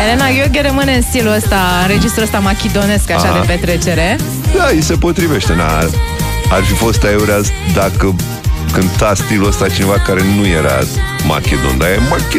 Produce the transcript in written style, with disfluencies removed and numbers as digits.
Elena Gheorghe rămâne în stilul ăsta, în registrul ăsta machidonesc, așa, de petrecere. Da, îi se potrivește. Ar fi fost aiurea dacă cânta stilul ăsta cineva care nu era machedon, dar e